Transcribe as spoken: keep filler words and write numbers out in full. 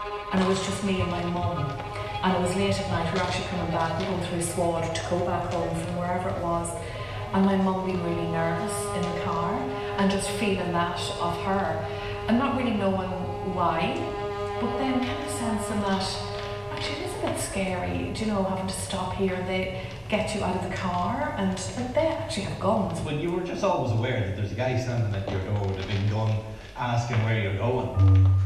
and it was just me and my mum. And it was late at night, we were actually coming back, we were going through Swad to go back home from wherever it was. And my mum being really nervous in the car and just feeling that of her. And not really knowing why, but then kind of sensing that actually it is a bit scary, do you know, having to stop here and they get you out of the car and like they actually have guns. But you were just always aware that there's a guy standing at your door with a big gun asking where you're going.